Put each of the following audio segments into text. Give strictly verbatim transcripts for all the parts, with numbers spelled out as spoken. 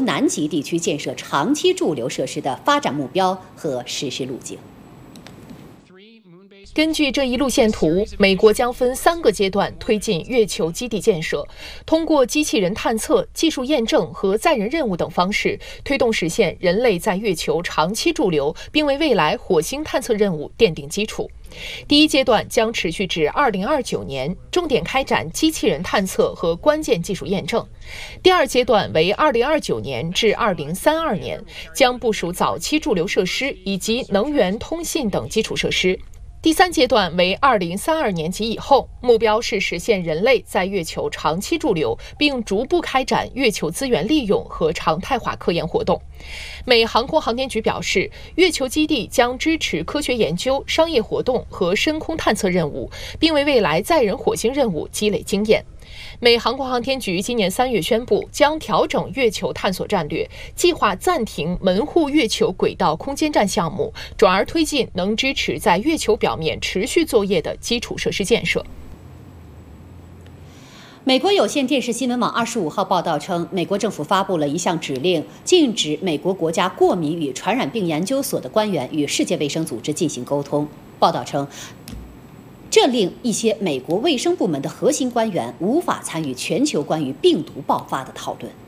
南极地区建设长期驻留设施的发展目标和实施路径。 根据这一路线图，美国将分三个阶段推进月球基地建设，通过机器人探测、技术验证和载人任务等方式，推动实现人类在月球长期驻留，并为未来火星探测任务奠定基础。第一阶段将持续至二零二九年，重点开展机器人探测和关键技术验证。第二阶段为二零二九年至二零三二年，将部署早期驻留设施以及能源、通信等基础设施。第三阶段为二零三二年及以后，目标是实现人类在月球长期驻留，并逐步开展月球资源利用和常态化科研活动。美航空航天局表示，月球基地将支持科学研究、商业活动和深空探测任务，并为未来载人火星任务积累经验。美航空航天局今年三月宣布，将调整月球探索战略，计划暂停门户月球轨道空间站项目，转而推进能支持在月球表面持续作业的基础设施建设。 美国有线电视新闻网二十五号报道称，美国政府发布了一项指令，禁止美国国家过敏与传染病研究所的官员与世界卫生组织进行沟通。报道称，这令一些美国卫生部门的核心官员无法参与全球关于病毒爆发的讨论。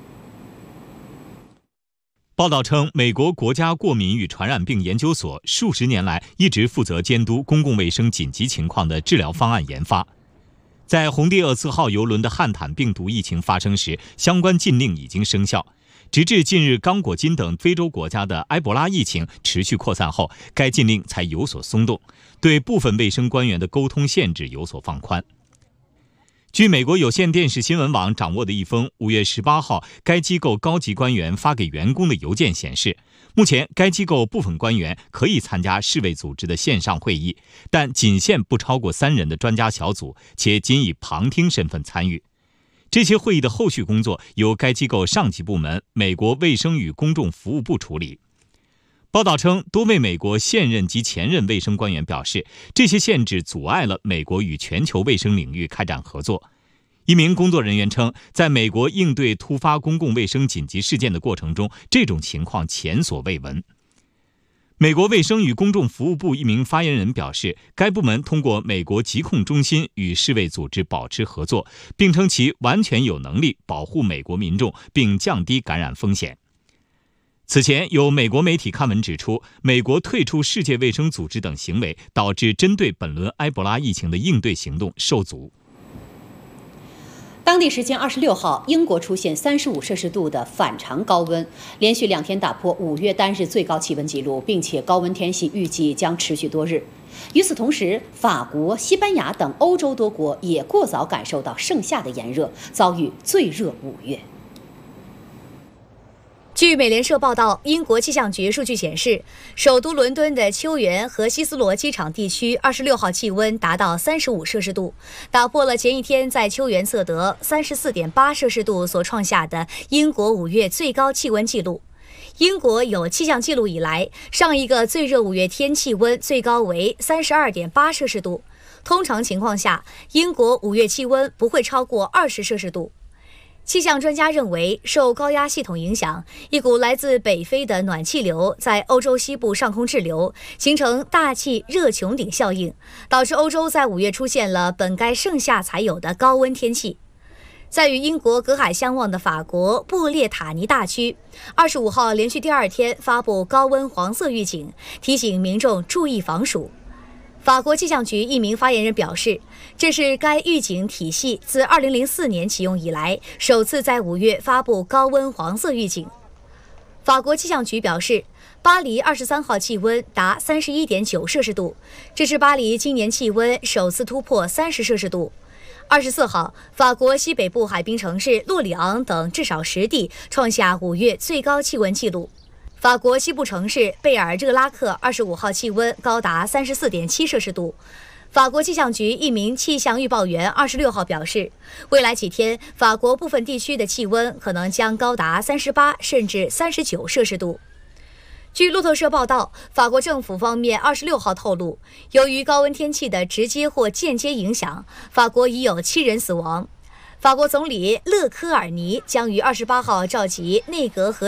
报道称，美国国家过敏与传染病研究所数十年来一直负责监督公共卫生紧急情况的治疗方案研发。在红地厄斯号邮轮的汉坦病毒疫情发生时，相关禁令已经生效。直至近日刚果金等非洲国家的埃博拉疫情持续扩散后，该禁令才有所松动，对部分卫生官员的沟通限制有所放宽。据美国有线电视新闻网掌握的一封五月十八号该机构高级官员发给员工的邮件显示，目前该机构部分官员可以参加世卫组织的线上会议，但仅限不超过三人的专家小组，且仅以旁听身份参与。这些会议的后续工作由该机构上级部门美国卫生与公众服务部处理。报道称，多位美国现任及前任卫生官员表示，这些限制阻碍了美国与全球卫生领域开展合作。一名工作人员称，在美国应对突发公共卫生紧急事件的过程中，这种情况前所未闻。美国卫生与公众服务部一名发言人表示，该部门通过美国疾控中心与世卫组织保持合作，并称其完全有能力保护美国民众并降低感染风险。此前有美国媒体刊文指出，美国退出世界卫生组织等行为导致针对本轮埃博拉疫情的应对行动受阻。 当地时间二十六号，英国出现三十五摄氏度的反常高温，连续两天打破五月单日最高气温纪录，并且高温天气预计将持续多日。与此同时，法国、西班牙等欧洲多国也过早感受到盛夏的炎热，遭遇最热五月。 据美联社报道，英国气象局数据显示，首都伦敦的秋园和希斯罗机场地区二十六号气温达到三十五摄氏度，打破了前一天在秋园测得三十四点八摄氏度所创下的英国五月最高气温纪录。英国有气象记录以来，上一个最热五月天气温最高为三十二点八摄氏度。通常情况下，英国五月气温不会超过二十摄氏度。气象专家认为，受高压系统影响，一股来自北非的暖气流在欧洲西部上空滞留，形成大气热穹顶效应，导致欧洲在五月出现了本该盛夏才有的高温天气。在与英国隔海相望的法国布列塔尼大区，二十五号连续第二天发布高温黄色预警，提醒民众注意防暑。法国气象局一名发言人表示，这是该预警体系自二零零四年启用以来首次在五月发布高温黄色预警。法国气象局表示，巴黎二十三号气温达三十一点九摄氏度，这是巴黎今年气温首次突破三十摄氏度。二十四号，法国西北部海滨城市洛里昂等至少十地创下五月最高气温纪录。法国西部城市贝尔热拉克二十五号气温高达三十四点七摄氏度。法国气象局一名气象预报员二十六号表示，未来几天法国部分地区的气温可能将高达三十八甚至三十九摄氏度。据路透社报道，法国政府方面二十六号透露，由于高温天气的直接或间接影响，法国已有七人死亡。法国总理勒科尔尼将于二十八号召集内阁和